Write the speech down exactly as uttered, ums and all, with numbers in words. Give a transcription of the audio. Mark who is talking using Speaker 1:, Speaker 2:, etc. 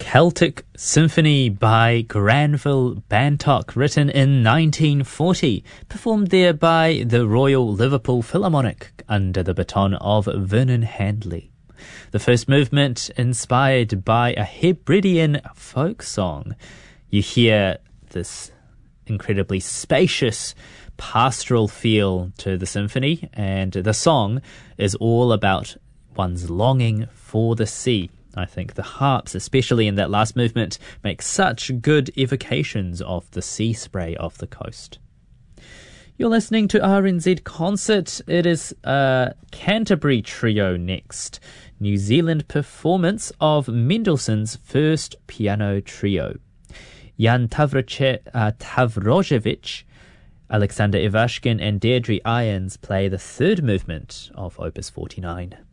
Speaker 1: Celtic Symphony by Granville Bantock, written in nineteen forty, performed there by the Royal Liverpool Philharmonic under the baton of Vernon Handley. The first movement inspired by a Hebridean folk song. You hear this incredibly spacious pastoral feel to the symphony, and the song is all about one's longing for the sea. I think the harps, especially in that last movement, make such good evocations of the sea spray off the coast. You're listening to R N Z Concert. It is a Canterbury Trio next. New Zealand performance of Mendelssohn's first piano trio. Jan Tavroche, uh, Tavrojevic, Alexander Ivashkin and Deirdre Irons play the third movement of Opus forty-nine.